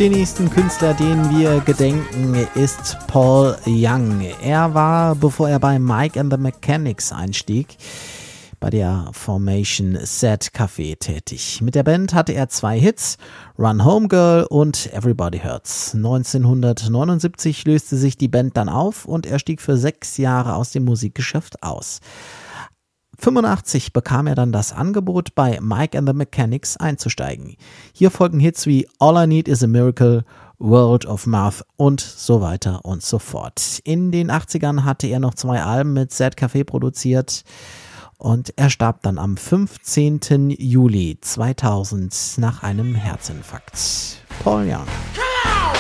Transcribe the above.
Den nächsten Künstler, den wir gedenken, ist Paul Young. Er war, bevor er bei Mike and the Mechanics einstieg, bei der Formation Sad Café tätig. Mit der Band hatte er 2 Hits, Run Home Girl und Everybody Hurts. 1979 löste sich die Band dann auf und er stieg für 6 Jahre aus dem Musikgeschäft aus. 1985 bekam er dann das Angebot, bei Mike and the Mechanics einzusteigen. Hier folgen Hits wie All I Need Is a Miracle, World of Math und so weiter und so fort. In den 80ern hatte er noch 2 Alben mit Sad Café produziert und er starb dann am 15. Juli 2000 nach einem Herzinfarkt. Paul Young.